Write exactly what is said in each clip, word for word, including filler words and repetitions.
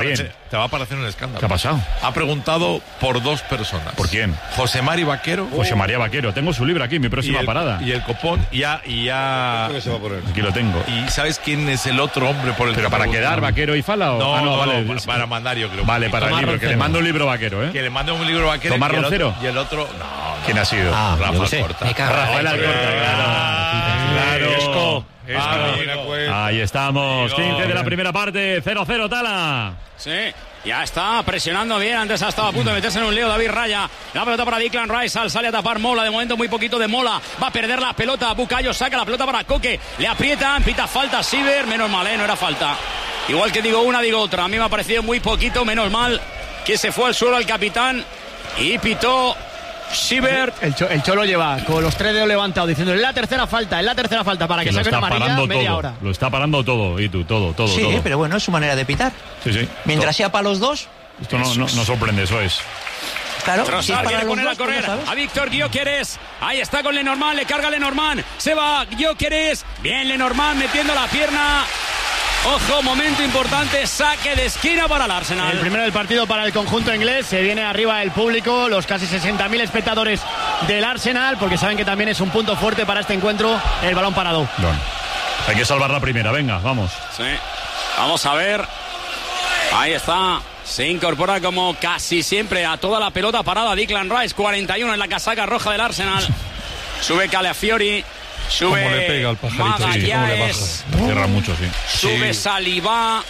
Bien. Te va a parecer un escándalo. ¿Qué ha pasado? Ha preguntado por dos personas. ¿Por quién? José Mari Vaquero. José María Vaquero. Tengo su libro aquí, mi próxima y el, parada. Y el copón, y ya... Y ya... Se va a poner. Aquí lo tengo. ¿Y sabes quién es el otro hombre por el ¿Pero que para me quedar gusta? Vaquero y Fala? O... No, ah, no, no, vale. no, para, para mandar yo creo. Vale, para el libro, que le mando un libro Vaquero, ¿eh? Que le mande un libro Vaquero. ¿Tomás y el Roncero? otro- Y el otro... No, no. ¿Quién ha sido? Ah, yo Rafa qué sé. Alcorta. Me cago en Rafael la- Alcorta, claro. Claro. Esco. Ah, Mira, pues. Ahí estamos, Amigo. quince de la primera parte, cero cero Tala. Sí, ya está presionando bien. Antes ha estado a punto de meterse en un lío David Raya. La pelota para Declan Rice. Al sale a tapar Mola. De momento muy poquito de Mola. Va a perder la pelota. Bucayo saca la pelota para Coque. Le aprietan. Pita falta Siever. Menos mal, ¿eh? No era falta. Igual que digo una, digo otra. A mí me ha parecido muy poquito. Menos mal que se fue al suelo el capitán. Y pitó Siever. El, cho- el Cholo lleva con los tres dedos levantados diciendo en la tercera falta, en la tercera falta para que, Que lo saque una está amarilla parando media todo. hora. Lo está parando todo, y tú, todo, todo, Sí, todo. pero bueno, es su manera de pitar. Sí, sí. Mientras sea para los dos, Esto no, no, no sorprende, eso es. claro, si es Trossard para quiere los poner a dos, pues correr ya sabes. a Víctor Gyökeres. Ahí está con Lenormand, le carga Lenormand. Se va Gyökeres. Bien Lenormand metiendo la pierna. Ojo, momento importante, saque de esquina para el Arsenal. El primero del partido para el conjunto inglés. Se viene arriba el público, los casi sesenta mil espectadores del Arsenal, porque saben que también es un punto fuerte para este encuentro el balón parado. Bueno, hay que salvar la primera, venga, vamos. Sí. Vamos a ver. Ahí está. Se incorpora como casi siempre a toda la pelota parada Declan Rice. cuarenta y uno en la casaca roja del Arsenal. Sube Calafiori. Sube Cómo le pega al pajarito, sí, cómo le Magallanes. Cierra mucho, sí. Sube Sí. Saliba.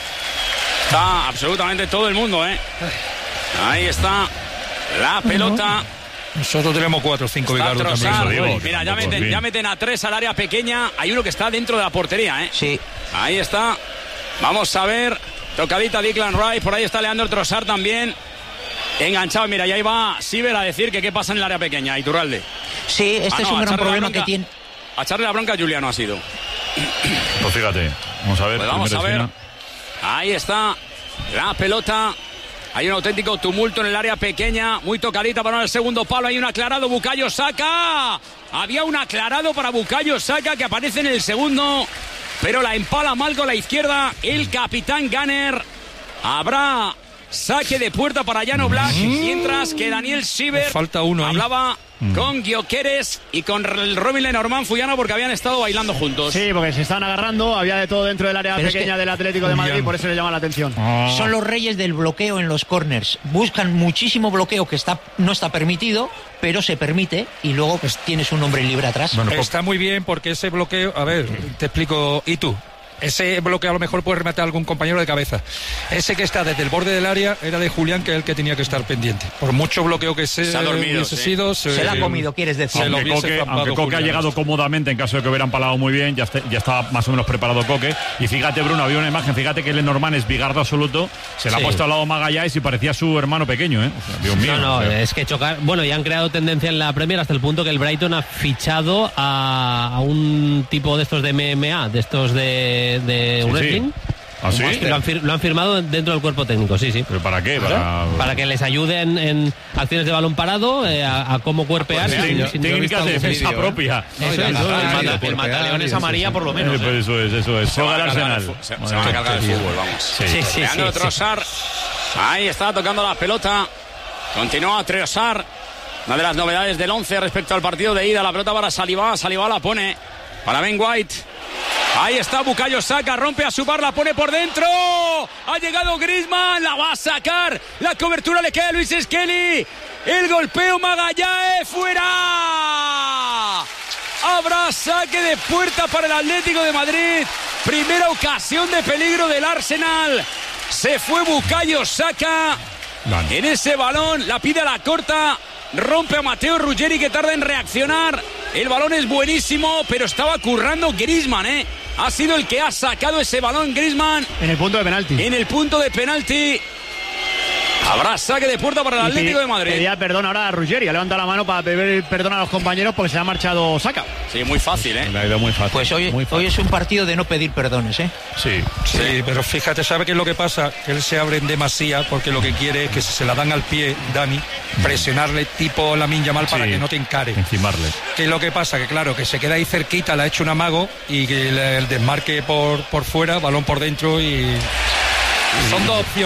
Está absolutamente todo el mundo, ¿eh? Ahí está la pelota. Nosotros tenemos cuatro o cinco Está Bigardo también. Trossard. Eso digo, que Mira, ya tampoco, meten, bien. ya meten a tres al área pequeña. Hay uno que está dentro de la portería, ¿eh? Sí, Ahí está. Vamos a ver. Tocadita Declan Rice. Por ahí está Leandro Trossard también. Enganchado. Mira, y ahí va Siever a decir que qué pasa en el área pequeña. Iturralde. sí, este Ah, es no, un a gran echarle la problema bronca- que tiene. A echarle la bronca a Juliano ha sido. Pues fíjate, vamos a ver. Pues vamos a primera ver. Ahí está la pelota. Hay un auténtico tumulto en el área pequeña. Muy tocadita para el segundo palo. Hay un aclarado. Bukayo Saka. Había un aclarado para Bukayo Saka que aparece en el segundo. Pero la empala mal con la izquierda. El capitán Gunner. Habrá saque de puerta para Llano Black. Mientras que Daniel Siever Falta uno ahí. hablaba con Gyökeres y con el Robin Lenormand Fuyano porque habían estado bailando juntos. Sí, porque se estaban agarrando, había de todo dentro del área Pero es pequeña que- del Atlético de Madrid, Bien. por eso le llama la atención. Ah. Son los reyes del bloqueo en los corners. Buscan muchísimo bloqueo que está no está permitido, pero se permite y luego pues tienes un hombre libre atrás. Bueno, pues- Está muy bien porque ese bloqueo, a ver, te explico, ¿y tú? Ese bloqueo a lo mejor puede rematar a algún compañero de cabeza. Ese que está desde el borde del área era de Julián, que es el que tenía que estar pendiente. Por mucho bloqueo que se, Se ha dormido, hubiese sí. sido, Se la ha comido, quieres decir. Se lo Aunque hubiese Coque, zampado aunque Coque ha Julián. llegado cómodamente en caso de que hubieran palado muy bien, ya, este- ya estaba más o menos preparado Coque. Y fíjate, Bruno, había una imagen, fíjate que Lenormand es bigardo absoluto, se le ha Sí. puesto al lado Magallanes y parecía su hermano pequeño, ¿eh? O sea, Dios mío. No, no, o sea, es que chocar. Bueno, y han creado tendencia en la Premier hasta el punto que el Brighton ha fichado a, a un tipo de estos de M M A, de estos de, de sí, wrestling. sí. ¿Ah, sí? Lo han, fir- lo han firmado dentro del cuerpo técnico, sí, sí. ¿Pero para qué? Para, Para que les ayuden en acciones de balón parado, eh, a, a cómo cuerpear. Tec- sin- sin- técnicas de defensa propia. Eso es, Ah, eso es. sí, Mata- sí, el mataleón es amarilla por lo menos. Eh, pues eso es, eso es. Se van Juega a el cargar Arsenal. el fu- se- se van a cargar el fútbol, vamos. Sí. Sí, sí, Leandro sí, sí. Trossard. Ahí está tocando la pelota. Continúa Trossard. Una de las novedades del once respecto al partido de ida. La pelota para Saliba. Saliba la pone para Ben White. Ahí está Bukayo Saka. Rompe a su bar. La pone por dentro. Ha llegado Griezmann. La va a sacar. La cobertura le queda a Luis Skelly. El golpeo Magallanes. ¡Fuera! Habrá saque de puerta para el Atlético de Madrid. Primera ocasión de peligro del Arsenal. Se fue Bukayo Saka. Vale. En ese balón la pide a la corta. Rompe a Mateo Ruggeri que tarda en reaccionar. El balón es buenísimo, pero estaba currando Griezmann, ¿eh? Ha sido el que ha sacado ese balón Griezmann En el punto de penalti. en el punto de penalti. Habrá saque de puerta para el Y Atlético pide- de Madrid. Pedía perdón ahora a Ruggeri, ha levantado la mano para pedir perdón a los compañeros porque se ha marchado Saka. Sí, muy fácil, ¿eh? Le ha ido muy fácil. Pues hoy, muy hoy fácil. es un partido de no pedir perdones, ¿eh? Sí. Sí, pero fíjate, ¿sabe qué es lo que pasa? Que él se abre en demasía porque lo que quiere es que si se la dan al pie, Dani, presionarle tipo Lamine Yamal para Sí. que no te encare. Encimarle. ¿Qué es lo que pasa? Que claro, que se queda ahí cerquita, le ha hecho un amago y que el, el desmarque por, por fuera, balón por dentro y... Son dos opciones.